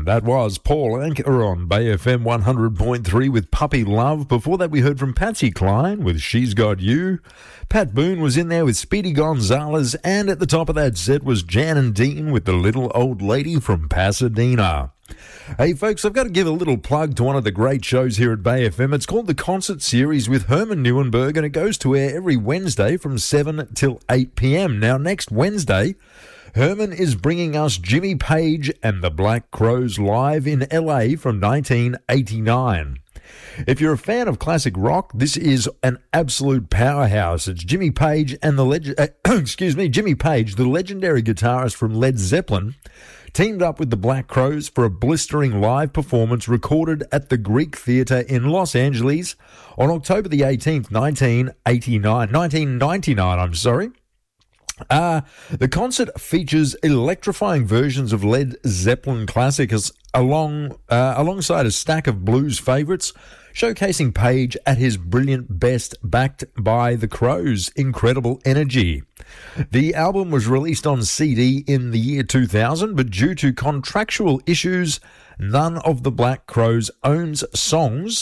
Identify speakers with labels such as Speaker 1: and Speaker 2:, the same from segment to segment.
Speaker 1: That was Paul Anka on Bay FM 100.3 with Puppy Love. Before that, we heard from Patsy Cline with She's Got You. Pat Boone was in there with Speedy Gonzalez. And at the top of that set was Jan and Dean with The Little Old Lady from Pasadena. Hey folks, I've got to give a little plug to one of the great shows here at Bay FM. It's called The Concert Series with Herman Neuenberg, and it goes to air every Wednesday from 7 till 8 p.m. Now, next Wednesday, Herman is bringing us Jimmy Page and the Black Crowes live in LA from 1989. If you're a fan of classic rock, this is an absolute powerhouse. It's Jimmy Page and Jimmy Page, the legendary guitarist from Led Zeppelin, teamed up with the Black Crowes for a blistering live performance recorded at the Greek Theatre in Los Angeles on October the 18th, 1999. The concert features electrifying versions of Led Zeppelin classics alongside a stack of blues favourites, showcasing Page at his brilliant best, backed by the Crowes' incredible energy. The album was released on CD in the year 2000, but due to contractual issues, none of the Black Crowes' own songs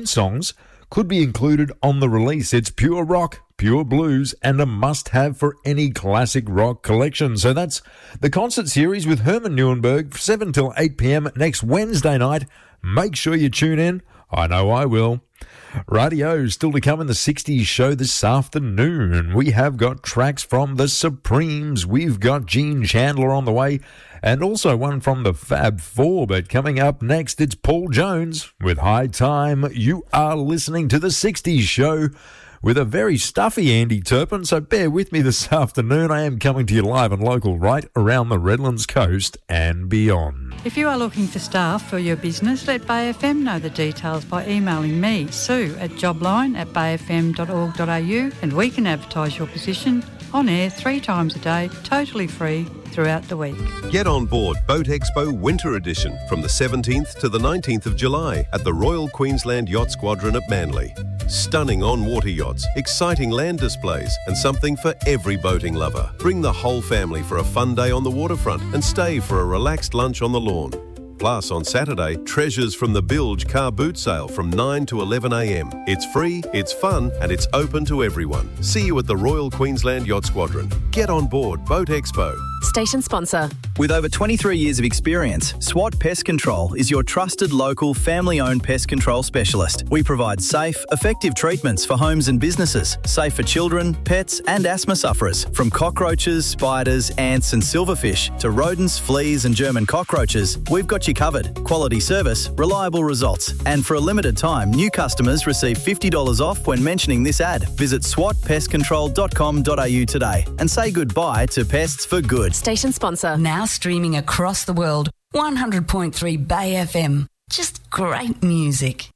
Speaker 1: could be included on the release. It's pure rock, pure blues, and a must-have for any classic rock collection. So that's the concert series with Herman Neuenberg, 7 till 8 p.m. next Wednesday night. Make sure you tune in. I know I will. Radio still to come in the 60s show this afternoon. We have got tracks from the Supremes. We've got Gene Chandler on the way, and also one from the Fab Four. But coming up next, it's Paul Jones with High Time. You are listening to the 60s show with a very stuffy Andy Turpin, so bear with me this afternoon. I am coming to you live and local right around the Redlands coast and beyond.
Speaker 2: If you are looking for staff for your business, let Bay FM know the details by emailing me, Sue, at jobline@bayfm.org.au, and we can advertise your position on air 3 times a day, totally free, throughout the week.
Speaker 3: Get on board Boat Expo Winter Edition from the 17th to the 19th of July at the Royal Queensland Yacht Squadron at Manly. Stunning on-water yachts, exciting land displays, and something for every boating lover. Bring the whole family for a fun day on the waterfront and stay for a relaxed lunch on the lawn. Plus, on Saturday, treasures from the Bilge car boot sale from 9 to 11 a.m. It's free, it's fun, and it's open to everyone. See you at the Royal Queensland Yacht Squadron. Get on board Boat Expo.
Speaker 4: Station sponsor.
Speaker 5: With over 23 years of experience, SWAT Pest Control is your trusted local family-owned pest control specialist. We provide safe, effective treatments for homes and businesses, safe for children, pets and asthma sufferers. From cockroaches, spiders, ants and silverfish to rodents, fleas and German cockroaches, we've got you covered. Quality service, reliable results. And for a limited time, new customers receive $50 off when mentioning this ad. Visit swatpestcontrol.com.au today and say goodbye to pests for good.
Speaker 4: Station sponsor.
Speaker 6: Now streaming across the world, 100.3 Bay FM. Just great music.